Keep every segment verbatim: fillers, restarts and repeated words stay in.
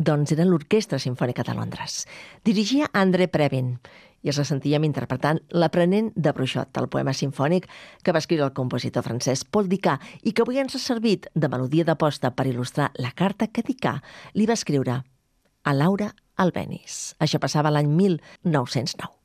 Doncs era l'Orquestra Simfònica de Londres. Dirigia André Previn i els sentíem interpretant L'aprenent de Bruixot, el poema sinfònic que va escriure el compositor francès Paul Dicà i que avui ens ha servit de melodia d'aposta per il·lustrar la carta que Dicà li va escriure a Laura Albéniz. Això passava l'any mil nou-cents nou.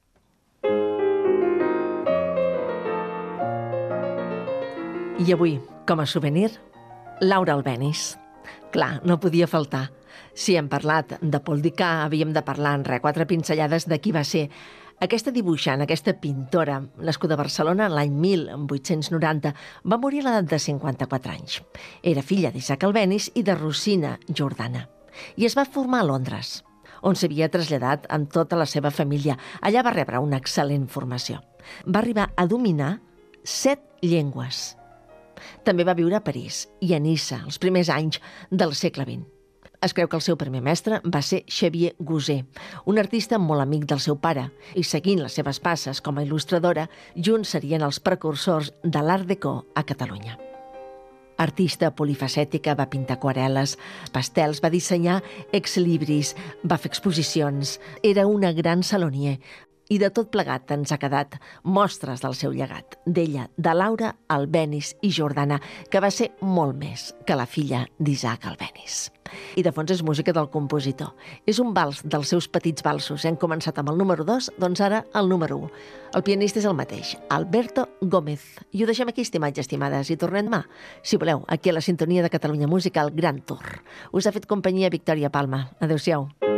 I avui, com a souvenir, Laura Albéniz. Clar, no podia faltar. Si hem parlat de Paul Dicà, havíem de parlar en re, quatre pinzellades de qui va ser aquesta dibuixant, aquesta pintora, nascuda a Barcelona l'any mil vuit-cents noranta, va morir a l'edat de cinquanta-quatre anys. Era filla d'Isaac Albéniz i de Rosina Jordana. I es va formar a Londres, on s'havia traslladat amb tota la seva família. Allà va rebre una excel·lent formació. Va arribar a dominar set llengües. També va viure a París i a Niça els primers anys del segle vint. Es creu que el seu primer mestre va ser Xavier Gosé, un artista molt amic del seu pare, i seguint les seves passes com a il·lustradora, junts serien els precursors de l'Art Déco a Catalunya. Artista polifacètica, va pintar aquarel·les, pastels, va dissenyar ex-libris, va fer exposicions. Era una gran salonier. I de tot plegat ens ha quedat mostres del seu llegat, d'ella, de Laura Albéniz i Jordana, que va ser molt més que la filla d'Isaac Albéniz. I de fons és música del compositor. És un vals dels seus petits valsos. Hem començat amb el número dos, doncs ara el número u. El pianista és el mateix, Alberto Gómez. I ho deixem aquí, estimats i estimades, i tornem demà, si voleu, aquí a la sintonia de Catalunya Música, el Gran Tour. Us ha fet companyia Victòria Palma. Adéu-siau.